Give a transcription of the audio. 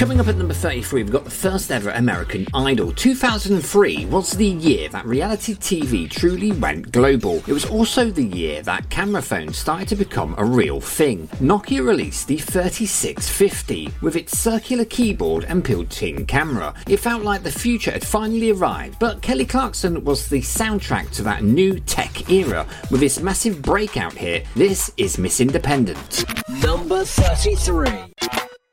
Coming up at number 33, we've got the first ever American Idol. 2003 was the year that reality TV truly went global. It was also the year that camera phones started to become a real thing. Nokia released the 3650 with its circular keyboard and built-in camera. It felt like the future had finally arrived, but Kelly Clarkson was the soundtrack to that new tech era with this massive breakout hit. This is Miss Independent. Number 33.